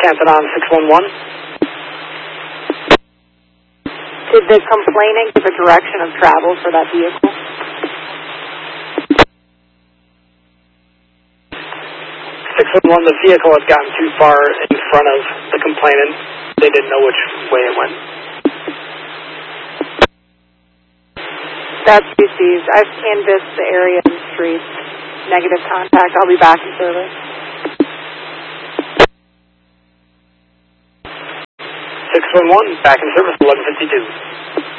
Wisconsin on 611. Did the complainant give a direction of travel for that vehicle? 611, the vehicle had gotten too far in front of the complainant. They didn't know which way it went. That's received. I've canvassed the area and streets. Negative contact. I'll be back in service. 611, back in service, 1152.